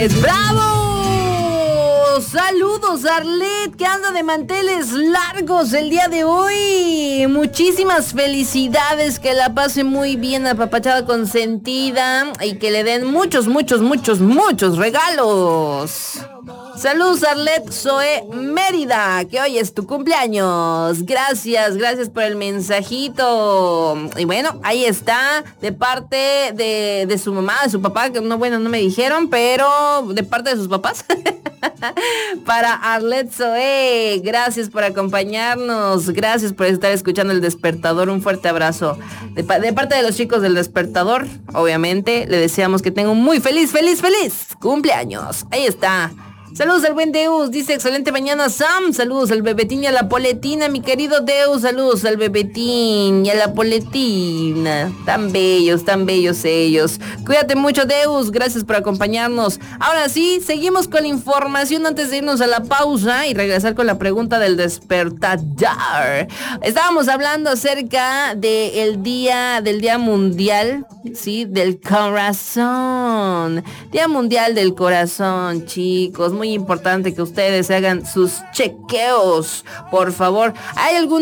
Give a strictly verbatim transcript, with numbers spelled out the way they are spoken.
¡Bravo! Saludos, Arlet, que anda de manteles largos el día de hoy. Muchísimas felicidades, que la pase muy bien, apapachada, consentida, y que le den muchos, muchos, muchos, muchos regalos. Saludos, Arlet Zoe Mérida, que hoy es tu cumpleaños. Gracias, gracias por el mensajito. Y bueno, ahí está, de parte de, de su mamá, de su papá, que no, bueno, no me dijeron, pero de parte de sus papás. Para Arlet Zoe, gracias por acompañarnos, gracias por estar escuchando El Despertador. Un fuerte abrazo de, de parte de los chicos del Despertador. Obviamente le deseamos que tenga un muy feliz, feliz, feliz cumpleaños. Ahí está. Saludos al buen Deus, dice excelente mañana Sam. Saludos al Bebetín y a la Poletina, mi querido Deus. Saludos al Bebetín y a la Poletina. Tan bellos, tan bellos ellos. Cuídate mucho, Deus, gracias por acompañarnos. Ahora sí, seguimos con la información antes de irnos a la pausa y regresar con la pregunta del despertador. Estábamos hablando acerca del día, del día mundial, sí, del corazón. Día mundial del corazón, chicos. Muy importante que ustedes hagan sus chequeos, por favor. ¿Hay algún